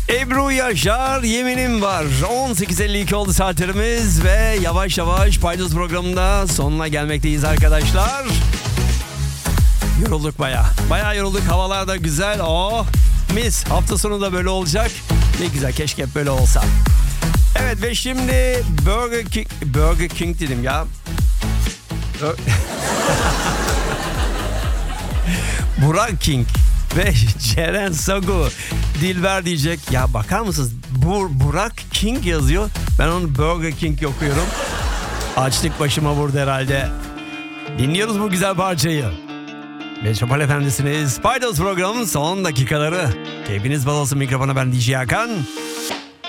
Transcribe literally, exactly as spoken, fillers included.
Ebru Yaşar, Yeminim Var. on sekiz elli iki oldu saatlerimiz ve yavaş yavaş Paydos programında sonuna gelmekteyiz arkadaşlar. Yorulduk baya. Baya yorulduk. Havalar da güzel. Oh mis. Hafta sonu da böyle olacak. Ne güzel. Keşke hep böyle olsa. Evet ve şimdi Burger King... Burger King dedim ya. Burak King ve Ceren Sagu. Dilber diyecek. Ya bakar mısınız? Bur Burak King yazıyor. Ben onu Burger King okuyorum. Açlık başıma vurdu herhalde. Dinliyoruz bu güzel parçayı. Metropol Efendisi'niz. Paydos programının son dakikaları. Keyfiniz bol olsun, mikrofona ben D J Hakan.